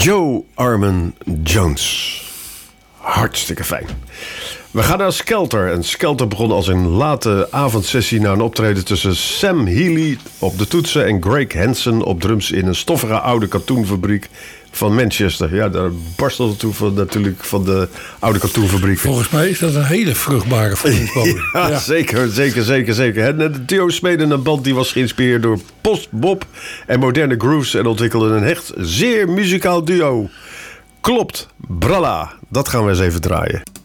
Joe Armon Jones. Hartstikke fijn. We gaan naar Skelter. En Skelter begon als een late avondsessie na een optreden tussen Sam Healy op de toetsen en Greg Hansen op drums in een stoffige oude katoenfabriek van Manchester. Ja, daar barstelde toen natuurlijk van de oude katoenfabriek. Volgens mij is dat een hele vruchtbare voedingsbodem. Ja, zeker. En de duo smeden een band die was geïnspireerd door post-bop en moderne grooves en ontwikkelden een hecht zeer muzikaal duo. Klopt, bralla. Dat gaan we eens even draaien.